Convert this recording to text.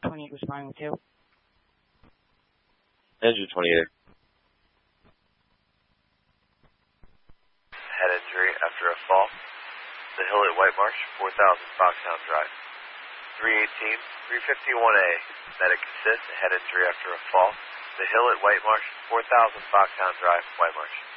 28 responding with 2. Engine 28. Head injury after a fall. The Hill at White Marsh, 4000 Foxhound Drive. 318, 351A. Medic assist, head injury after a fall. The Hill at White Marsh, 4000 Foxhound Drive, White Marsh.